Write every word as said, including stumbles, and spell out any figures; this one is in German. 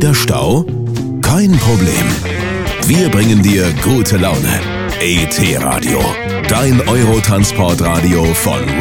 wieder Stau? Kein Problem. Wir bringen dir gute Laune. E T Radio, dein Eurotransportradio von